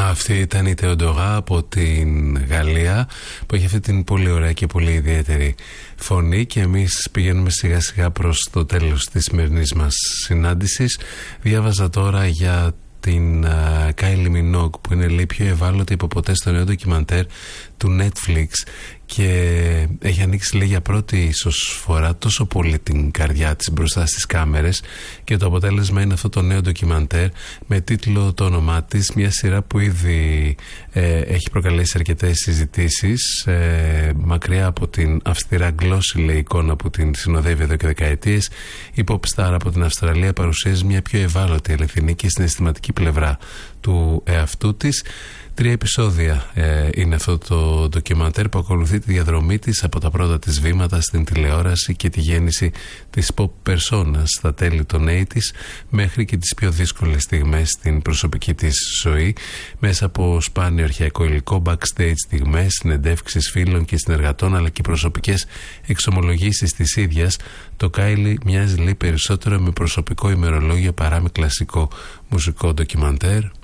Αυτή ήταν η Τεοντογά από την Γαλλία, που έχει αυτή την πολύ ωραία και πολύ ιδιαίτερη φωνή, και εμείς πηγαίνουμε σιγά σιγά προς το τέλος της σημερινής μας συνάντησης. Διάβαζα τώρα για την Κάιλι Μινόγκ, που είναι, λέει, πιο ευάλωτη από ποτέ στο νέο ντοκιμαντέρ του Netflix, και έχει ανοίξει, λέει, για πρώτη ίσως φορά τόσο πολύ την καρδιά της μπροστά στις κάμερες, και το αποτέλεσμα είναι αυτό το νέο ντοκιμαντέρ με τίτλο το όνομά της, μια σειρά που ήδη έχει προκαλέσει αρκετές συζητήσεις, μακριά από την αυστηρά γλώσσι, λέει, εικόνα που την συνοδεύει εδώ και δεκαετίες. Η pop star από την Αυστραλία παρουσιάζει μια πιο ευάλωτη, αληθινή και συναισθηματική πλευρά του εαυτού της. 3 επεισόδια είναι αυτό το ντοκιμαντέρ που ακολουθεί τη διαδρομή της από τα πρώτα της βήματα στην τηλεόραση και τη γέννηση της pop persona στα τέλη των 80's μέχρι και τις πιο δύσκολες στιγμές στην προσωπική της ζωή, μέσα από σπάνιο αρχαιακό υλικό, backstage στιγμές, συνεντεύξεις φίλων και συνεργατών, αλλά και προσωπικές εξομολογήσεις της ίδιας. Το Κάιλι μοιάζει, λέει, περισσότερο με προσωπικό ημερολόγιο παρά με κλασικό μουσικό ντοκιμαντέρ.